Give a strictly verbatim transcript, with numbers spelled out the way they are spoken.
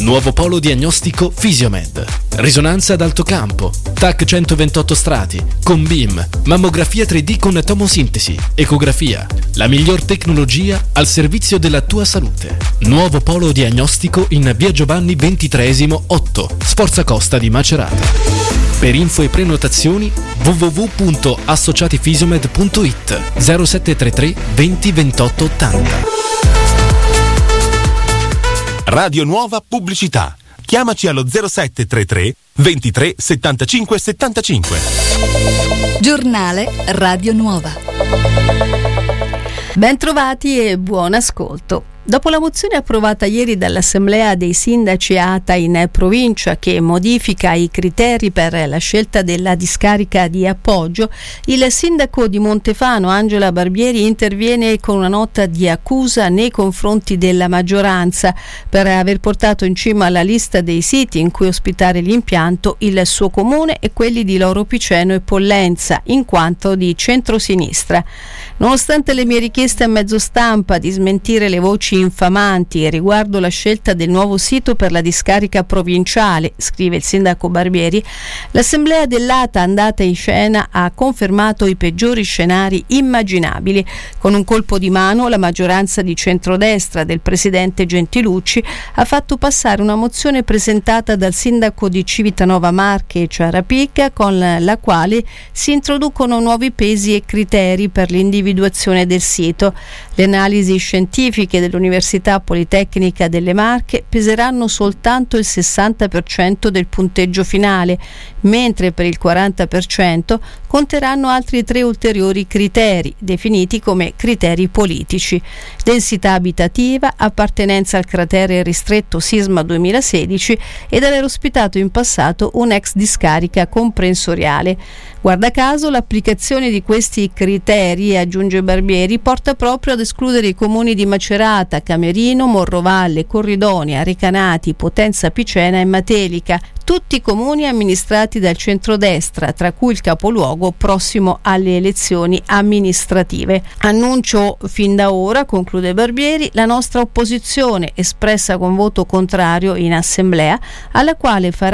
Nuovo polo diagnostico Fisiomed. Risonanza ad alto campo, T A C centoventotto strati, con B I M, mammografia tre D con tomosintesi, ecografia. La miglior tecnologia al servizio della tua salute. Nuovo polo diagnostico in via Giovanni ventitreesimo otto, Sforza Costa di Macerata. Per info e prenotazioni w w w punto associatifisiomed punto i t zero sette tre tre venti ventotto ottanta. Radio Nuova Pubblicità. Chiamaci allo zero sette tre tre ventitré settantacinque settantacinque. Giornale Radio Nuova. Bentrovati e buon ascolto. Dopo la mozione approvata ieri dall'Assemblea dei Sindaci ATA in provincia che modifica i criteri per la scelta della discarica di appoggio, il sindaco di Montefano Angela Barbieri interviene con una nota di accusa nei confronti della maggioranza per aver portato in cima alla lista dei siti in cui ospitare l'impianto il suo comune e quelli di Loro Piceno e Pollenza, in quanto di centrosinistra. Nonostante le mie richieste a mezzo stampa di smentire le voci infamanti riguardo la scelta del nuovo sito per la discarica provinciale, scrive il sindaco Barbieri, l'assemblea dell'ATA andata in scena ha confermato i peggiori scenari immaginabili. Con un colpo di mano la maggioranza di centrodestra del presidente Gentilucci ha fatto passare una mozione presentata dal sindaco di Civitanova Marche Ciarapicca, con la quale si introducono nuovi pesi e criteri per l'individuazione del sito. Le analisi scientifiche dell'Università Politecnica delle Marche peseranno soltanto il sessanta per cento del punteggio finale, mentre per il quaranta per cento conteranno altri tre ulteriori criteri, definiti come criteri politici: densità abitativa, appartenenza al cratere ristretto sisma duemilasedici ed aver ospitato in passato un'ex discarica comprensoriale. Guarda caso, l'applicazione di questi criteri, aggiunge Barbieri, porta proprio ad escludere i comuni di Macerata, Camerino, Morrovalle, Corridonia, Recanati, Potenza Picena e Matelica, tutti comuni amministrati dal centrodestra, tra cui il capoluogo prossimo alle elezioni amministrative. Annuncio fin da ora, conclude Barbieri, la nostra opposizione espressa con voto contrario in assemblea, alla quale farà